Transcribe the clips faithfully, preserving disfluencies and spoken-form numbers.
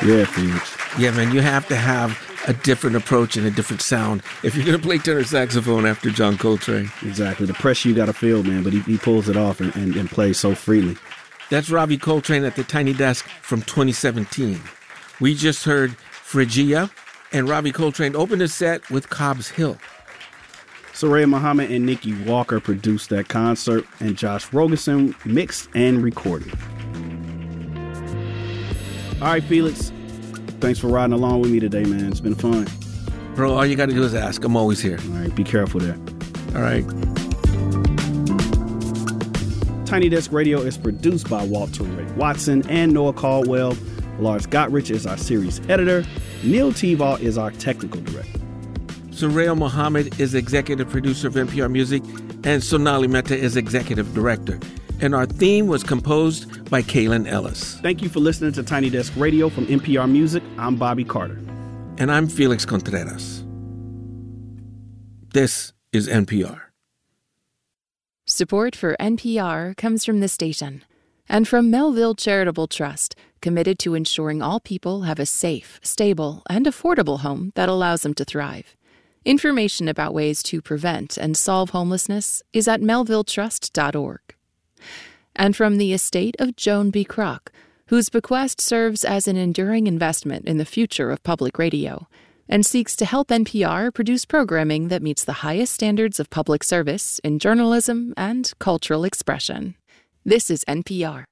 Yeah, Felix. Yeah, man, you have to have a different approach and a different sound if you're going to play tenor saxophone after John Coltrane. Exactly. The pressure you got to feel, man, but he, he pulls it off and, and, and plays so freely. That's Ravi Coltrane at the Tiny Desk from twenty seventeen. We just heard Phrygia, and Ravi Coltrane opened his set with Cobb's Hill. Soraya Muhammad and Nikki Walker produced that concert, and Josh Rogerson mixed and recorded. All right, Felix. Thanks for riding along with me today, man. It's been fun. Bro, all you got to do is ask. I'm always here. All right, be careful there. All right. Tiny Desk Radio is produced by Walter Ray Watson and Noah Caldwell. Lars Gottrich is our series editor. Neil Tevall is our technical director. Soraya Muhammad is executive producer of N P R Music, and Sonali Mehta is executive director. And our theme was composed by Kaylin Ellis. Thank you for listening to Tiny Desk Radio from N P R Music. I'm Bobby Carter. And I'm Felix Contreras. This is N P R. Support for N P R comes from the station and from Melville Charitable Trust, committed to ensuring all people have a safe, stable, and affordable home that allows them to thrive. Information about ways to prevent and solve homelessness is at melville trust dot org. And from the estate of Joan B. Kroc, whose bequest serves as an enduring investment in the future of public radio and seeks to help N P R produce programming that meets the highest standards of public service in journalism and cultural expression. This is N P R.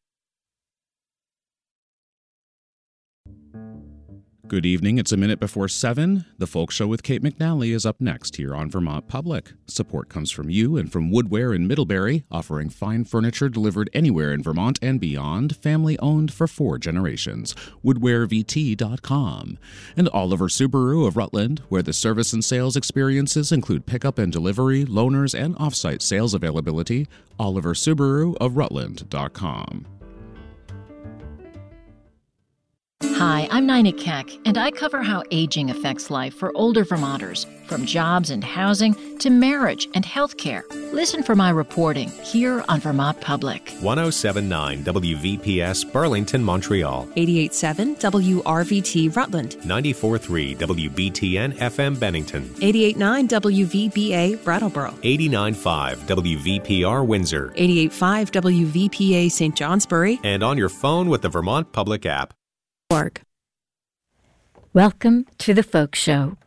Good evening. It's a minute before seven. The Folk Show with Kate McNally is up next here on Vermont Public. Support comes from you and from Woodware in Middlebury, offering fine furniture delivered anywhere in Vermont and beyond, family-owned for four generations. woodware v t dot com. And Oliver Subaru of Rutland, where the service and sales experiences include pickup and delivery, loaners, and off-site sales availability. oliver subaru of rutland dot com. Hi, I'm Nina Keck, and I cover how aging affects life for older Vermonters, from jobs and housing to marriage and health care. Listen for my reporting here on Vermont Public. one oh seven point nine W V P S Burlington, Montreal. eighty-eight point seven W R V T Rutland. ninety-four point three W B T N F M Bennington. eighty-eight point nine W V B A Brattleboro. eighty-nine point five W V P R Windsor. eighty-eight point five W V P A Saint Johnsbury. And on your phone with the Vermont Public app. Org. Welcome to the Folk Show